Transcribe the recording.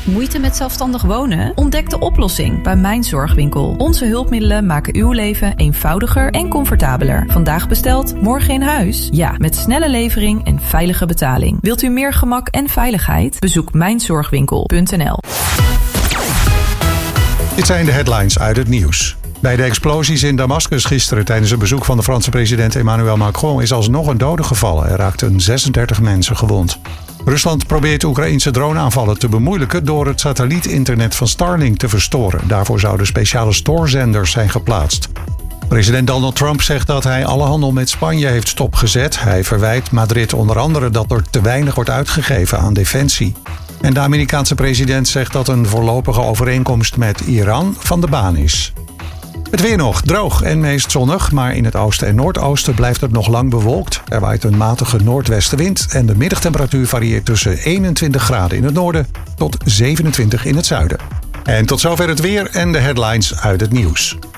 Moeite met zelfstandig wonen? Ontdek de oplossing bij Mijn Zorgwinkel. Onze hulpmiddelen maken uw leven eenvoudiger en comfortabeler. Vandaag besteld, morgen in huis? Ja, met snelle levering en veilige betaling. Wilt u meer gemak en veiligheid? Bezoek mijnzorgwinkel.nl. Dit zijn de headlines uit het nieuws. Bij de explosies in Damascus gisteren tijdens een bezoek van de Franse president Emmanuel Macron is alsnog een dode gevallen. Er raakten 36 mensen gewond. Rusland probeert Oekraïnse droneaanvallen te bemoeilijken door het satellietinternet van Starlink te verstoren. Daarvoor zouden speciale stoorzenders zijn geplaatst. President Donald Trump zegt dat hij alle handel met Spanje heeft stopgezet. Hij verwijt Madrid onder andere dat er te weinig wordt uitgegeven aan defensie. En de Amerikaanse president zegt dat een voorlopige overeenkomst met Iran van de baan is. Het weer nog, droog en meest zonnig, maar in het oosten en noordoosten blijft het nog lang bewolkt. Er waait een matige noordwestenwind en de middagtemperatuur varieert tussen 21 graden in het noorden tot 27 in het zuiden. En tot zover het weer en de headlines uit het nieuws.